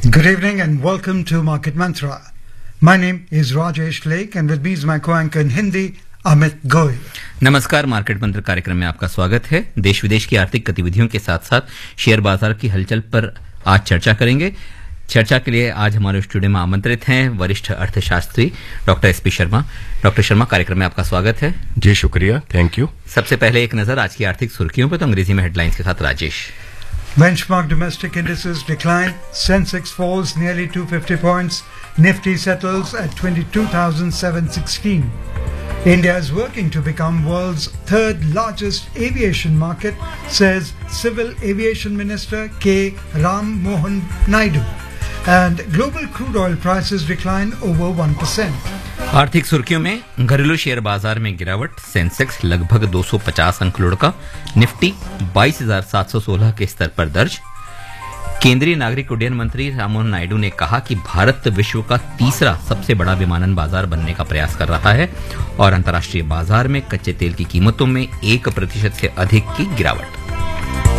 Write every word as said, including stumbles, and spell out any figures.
Good evening and welcome to Market Mantra. My name is Rajesh Lake and with me is my co-anchor in Hindi, Amit Goyal. नमस्कार, market मंत्र कार्यक्रम में आपका स्वागत है। देश विदेश की आर्थिक गतिविधियों के साथ साथ शेयर बाजार की हलचल पर आज चर्चा करेंगे। चर्चा के लिए आज हमारे स्टूडियो में आमंत्रित हैं वरिष्ठ अर्थशास्त्री doctor S P Sharma. Doctor Sharma, कार्यक्रम में आपका स्वागत है। जी शुक्रिया, थैंक यू। सबसे पहले एक नजर आज की आर्थिक सुर्खियों पर, तो अंग्रेजी में हेडलाइंस के साथ Rajesh. Benchmark domestic indices decline. Sensex falls nearly two hundred fifty points. Nifty settles at twenty-two thousand seven hundred sixteen. India is working to become world's third largest aviation market, says Civil Aviation Minister K. Ram Mohan Naidu. And global crude oil prices decline over one percent. आर्थिक सुर्खियों में घरेलू share बाजार में गिरावट। Sensex लगभग दो सौ पचास अंक लुढ़का। निफ्टी बाईस हजार सात सौ सोलह के स्तर पर दर्ज। केंद्रीय नागरिक उड्डयन मंत्री राममोहन नायडू ने कहा कि भारत विश्व का तीसरा सबसे बड़ा विमानन बाजार बनने का प्रयास कर रहा है और अंतर्राष्ट्रीय बाजार में कच्चे तेल की कीमतों में एक प्रतिशत से अधिक की गिरावट।